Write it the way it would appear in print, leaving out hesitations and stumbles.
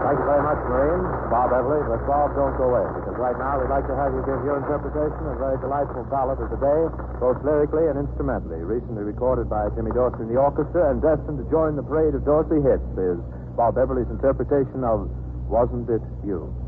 Thank you very much, Marine. Bob Everly, but Bob, don't go away, because right now we'd like to have you give your interpretation of a very delightful ballad of the day, both lyrically and instrumentally, recently recorded by Jimmy Dorsey and the orchestra, and destined to join the parade of Dorsey hits is Bob Everly's interpretation of Wasn't It You?